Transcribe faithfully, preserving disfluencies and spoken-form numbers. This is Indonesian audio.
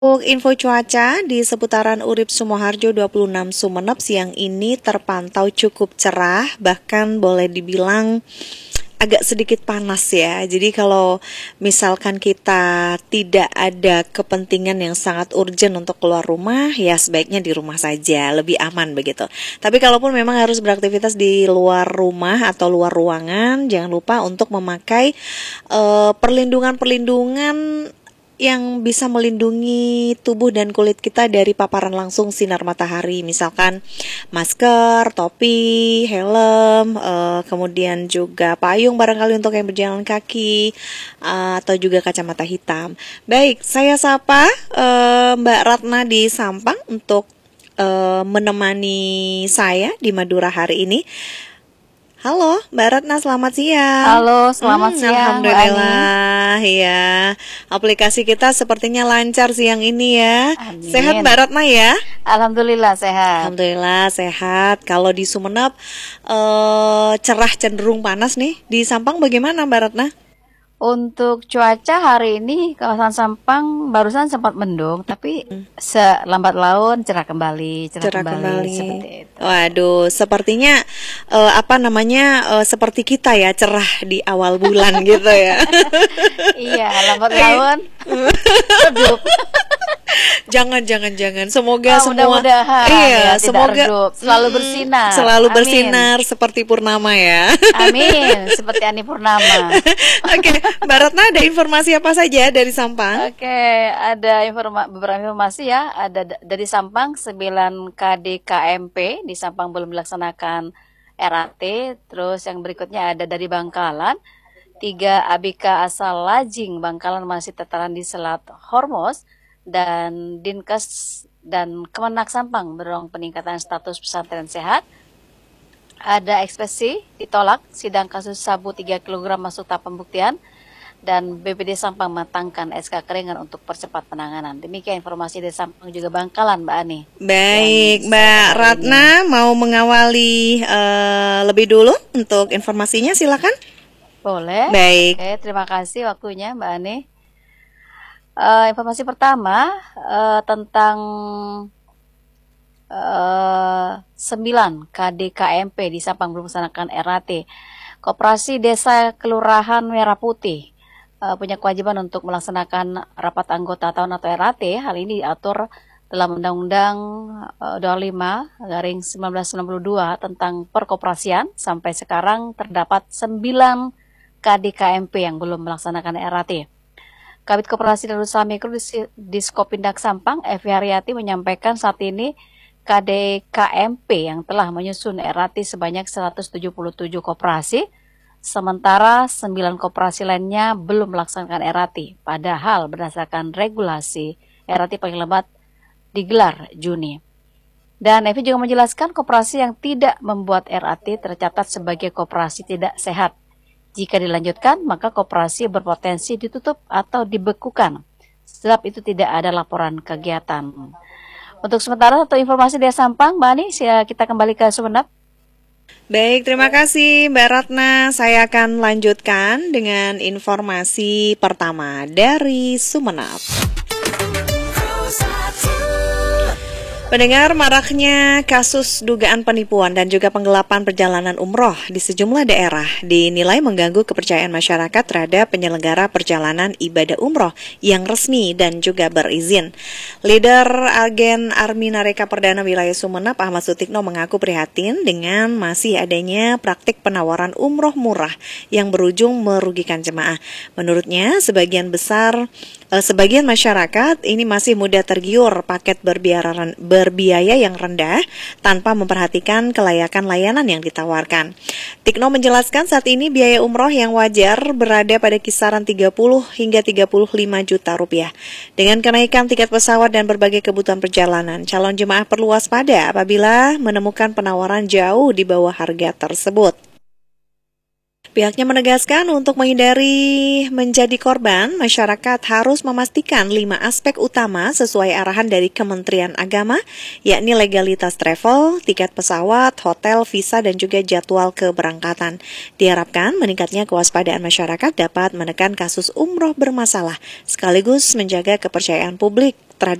Untuk info cuaca di seputaran Urip Sumoharjo dua puluh enam Sumeneb siang ini terpantau cukup cerah, bahkan boleh dibilang agak sedikit panas ya. Jadi kalau misalkan kita tidak ada kepentingan yang sangat urgent untuk keluar rumah, ya sebaiknya di rumah saja, lebih aman begitu. Tapi kalaupun memang harus beraktivitas di luar rumah atau luar ruangan, jangan lupa untuk memakai eh, perlindungan-perlindungan yang bisa melindungi tubuh dan kulit kita dari paparan langsung sinar matahari, misalkan masker, topi, helm, eh, kemudian juga payung barangkali untuk yang berjalan kaki, eh, atau juga kacamata hitam. Baik, saya sapa eh, Mbak Ratna di Sampang untuk eh, menemani saya di Madura hari ini. Halo, Mbak Ratna, selamat siang. Halo, selamat Hmm, siang, Mbak Ani. Alhamdulillah, ya. Aplikasi kita sepertinya lancar siang ini ya. Sehat Amin. Mbak Ratna ya? Alhamdulillah sehat. Alhamdulillah sehat. Kalau di Sumeneb eh, cerah cenderung panas nih. Di Sampang bagaimana Mbak Ratna? Untuk cuaca hari ini kawasan Sampang barusan sempat mendung, tapi selambat laun cerah kembali, cerah Cerah kembali kembali. seperti itu. Waduh, sepertinya eh, apa namanya eh, seperti kita ya, cerah di awal bulan gitu ya. Iya, lambat laun redup. Jangan, jangan, jangan. Semoga Oh, semua, mudah-mudahan iya, ya tidak semoga redup, selalu mm, bersinar. selalu Amin. bersinar seperti purnama ya. Amin, seperti Ani Purnama. Oke, Mbak Ratna ada informasi apa saja dari Sampang? Oke, ada informa beberapa informasi ya. Ada d- dari Sampang sembilan K D K M P di Sampang belum melaksanakan R A T. Terus yang berikutnya ada dari Bangkalan, tiga A B K asal Lajing Bangkalan masih tertahan di Selat Hormuz, dan Dinkes dan Kemenak Sampang mendorong peningkatan status pesantren sehat. Ada ekspesi ditolak sidang kasus sabu tiga kilogram masuk tahap pembuktian, dan B P D Sampang matangkan S K keringan untuk percepat penanganan. Demikian informasi dari Sampang juga Bangkalan, Mbak Ani. Baik, Yang Mbak saya dapat hari ini. Ratna mau mengawali eh, lebih dulu untuk informasinya, silakan. Boleh? Baik, Oke, terima kasih waktunya, Mbak Ani. Eh, informasi pertama eh, tentang eh, sembilan K D K M P di Sampang belum melaksanakan R A T. Koperasi Desa Kelurahan Merah Putih eh, punya kewajiban untuk melaksanakan rapat anggota tahun atau R A T. Hal ini diatur dalam Undang-Undang eh, dua puluh lima garing seribu sembilan ratus sembilan puluh dua tentang perkoperasian. Sampai sekarang terdapat sembilan K D K M P yang belum melaksanakan R A T. Kabid Koperasi dan Usaha Mikro di Diskopindak Sampang, Evi Haryati, menyampaikan saat ini K D K M P yang telah menyusun R A T sebanyak seratus tujuh puluh tujuh koperasi, sementara sembilan koperasi lainnya belum melaksanakan R A T. Padahal berdasarkan regulasi, R A T paling lambat digelar Juni. Dan Evi juga menjelaskan koperasi yang tidak membuat R A T tercatat sebagai koperasi tidak sehat. Jika dilanjutkan, maka koperasi berpotensi ditutup atau dibekukan, sebab itu tidak ada laporan kegiatan. Untuk sementara, satu informasi dari Sampang, Mbak Ani, kita kembali ke Sumeneb. baik, terima kasih Mbak Ratna. Saya akan lanjutkan dengan informasi pertama dari Sumeneb. Mendengar maraknya kasus dugaan penipuan dan juga penggelapan perjalanan umroh di sejumlah daerah dinilai mengganggu kepercayaan masyarakat terhadap penyelenggara perjalanan ibadah umroh yang resmi dan juga berizin. Leader Agen Army Nareka Perdana Wilayah Sumeneb, Ahmad Sutikno, mengaku prihatin dengan masih adanya praktik penawaran umroh murah yang berujung merugikan jemaah. Menurutnya, sebagian besar eh, sebagian masyarakat ini masih mudah tergiur paket berbiaya berbiaya yang rendah tanpa memperhatikan kelayakan layanan yang ditawarkan. Tikno menjelaskan saat ini biaya umroh yang wajar berada pada kisaran tiga puluh hingga tiga puluh lima juta rupiah. Dengan kenaikan tiket pesawat dan berbagai kebutuhan perjalanan, calon jemaah perlu waspada apabila menemukan penawaran jauh di bawah harga tersebut. Pihaknya menegaskan untuk menghindari menjadi korban, masyarakat harus memastikan lima aspek utama sesuai arahan dari Kementerian Agama, yakni legalitas travel, tiket pesawat, hotel, visa, dan juga jadwal keberangkatan. Diharapkan meningkatnya kewaspadaan masyarakat dapat menekan kasus umroh bermasalah, sekaligus menjaga kepercayaan publik terhadap